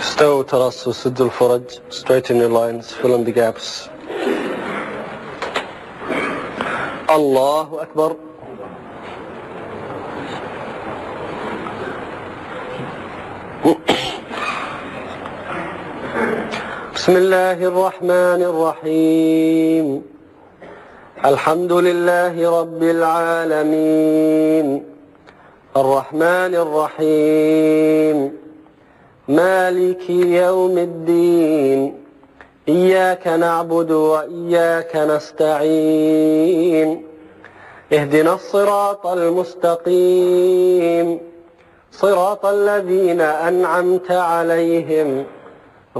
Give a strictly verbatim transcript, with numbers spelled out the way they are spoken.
استووا ترصوا سدوا الفرج. Straighten your lines. Fill in the gaps. الله أكبر. بسم الله الرحمن الرحيم. الحمد لله رب العالمين الرحمن الرحيم مالك يوم الدين إياك نعبد وإياك نستعين اهدنا الصراط المستقيم صراط الذين أنعمت عليهم